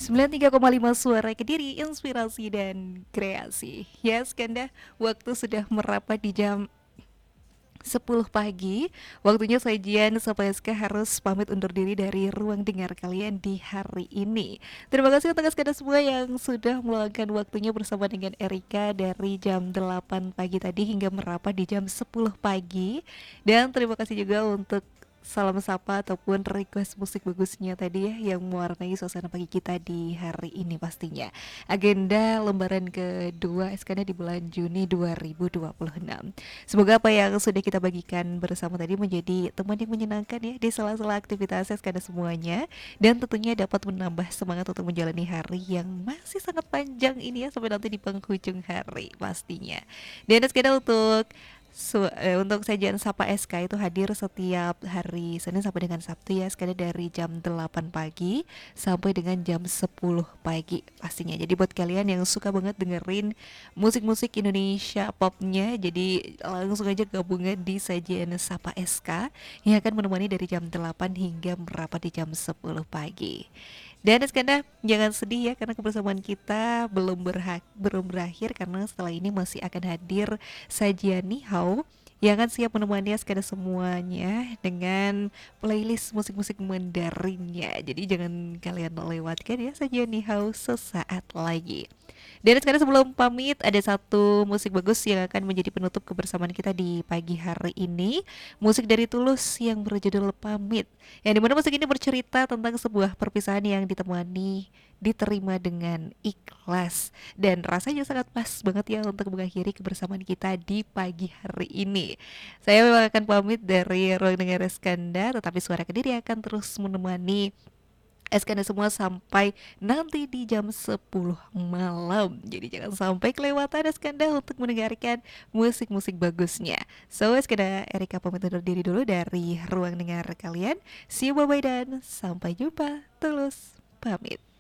93,5 Suara Kediri, inspirasi dan kreasi. Ya, Skanda, waktu sudah merapat di jam 10 pagi. Waktunya sajian Sapaska harus pamit undur diri dari ruang dengar kalian di hari ini. Terima kasih untuk Skanda semua yang sudah meluangkan waktunya bersama dengan Erika dari jam 8 pagi tadi hingga merapat di jam 10 pagi. Dan terima kasih juga untuk salam sapa ataupun request musik bagusnya tadi ya yang mewarnai suasana pagi kita di hari ini pastinya. Agenda lembaran kedua SKD di bulan Juni 2026. Semoga apa yang sudah kita bagikan bersama tadi menjadi teman yang menyenangkan ya di sela-sela aktivitas SKD semuanya, dan tentunya dapat menambah semangat untuk menjalani hari yang masih sangat panjang ini ya sampai nanti di penghujung hari pastinya. Dan SKD untuk sajian Sapa SK itu hadir setiap hari Senin sampai dengan Sabtu ya, sekali dari jam 8 pagi sampai dengan jam 10 pagi pastinya. Jadi buat kalian yang suka banget dengerin musik-musik Indonesia popnya, jadi langsung aja gabungan di sajian Sapa SK yang akan menemani dari jam 8 hingga merapat di jam 10 pagi. Dan Iskandar, jangan sedih ya karena kebersamaan kita belum berakhir, karena setelah ini masih akan hadir sajian Nihao yang akan siap menemani Iskandar semuanya dengan playlist musik-musik Mandarinnya. Jadi jangan kalian lewatkan ya sajian Nihao sesaat lagi. Dan sekarang sebelum pamit, ada satu musik bagus yang akan menjadi penutup kebersamaan kita di pagi hari ini. Musik dari Tulus yang berjudul Pamit, yang dimana musik ini bercerita tentang sebuah perpisahan yang diterima dengan ikhlas, dan rasanya sangat pas banget ya untuk mengakhiri kebersamaan kita di pagi hari ini. Saya memang akan pamit dari ruang dengar Skanda, tetapi suara Kediri akan terus menemani Eskanda semua sampai nanti di jam 10 malam. Jadi jangan sampai kelewatan Eskanda untuk mendengarkan musik-musik bagusnya. So Eskanda Erika pamit undur diri dulu dari ruang dengar kalian. See you, bye bye, dan sampai jumpa. Tulus pamit.